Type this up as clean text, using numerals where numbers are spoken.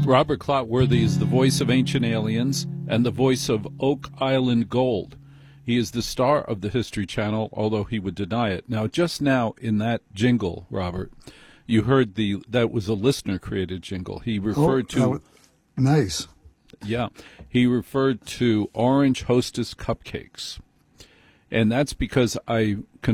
Robert Clotworthy is the voice of Ancient Aliens and the voice of Oak Island Gold. He is the star of the History Channel, although he would deny it. Now, just now in that jingle, Robert, you heard that was a listener-created jingle. He referred to... Nice. Yeah. He referred to Orange Hostess cupcakes. And that's because I